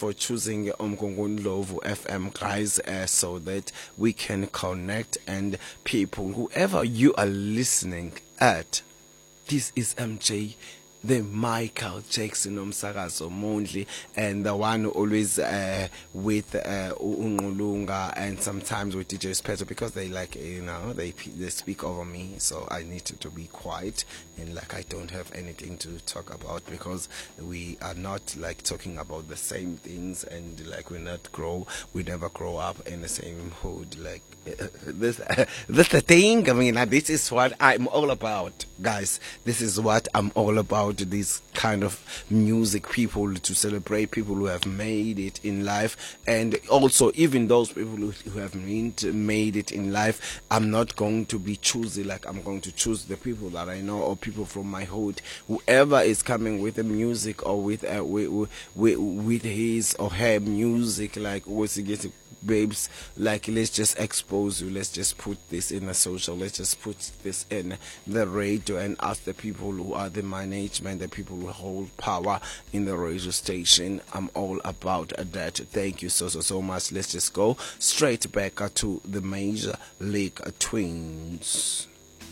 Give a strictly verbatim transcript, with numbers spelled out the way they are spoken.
for choosing Umgungundlovu F M, guys, uh, so that we can connect and people, whoever you are listening at. This is M J, the Michael Jackson Omsakazo Mondli, and the one who always uh, with uh, Unqulunga and sometimes with D J Speto, because they like, you know, they they speak over me, so I need to, to be quiet and like I don't have anything to talk about, because we are not like talking about the same things, and like we not grow, we never grow up in the same hood. Like uh, this, uh, this the thing. I mean, uh, this is what I'm all about, guys. This is what I'm all about. This kind of music, people to celebrate people who have made it in life, and also even those people who, who have made, made it in life. I'm not going to be choosy. Like I'm going to choose the people that I know, or people from my hood. Whoever is coming with the music, or with uh, with, with with his or her music, like what's it get babes, like let's just expose you, let's just put this in the social, let's just put this in the radio and ask the people who are the management, the people who hold power in the radio station. I'm all about that. Thank you so so so much. Let's just go straight back to the Major League Twins.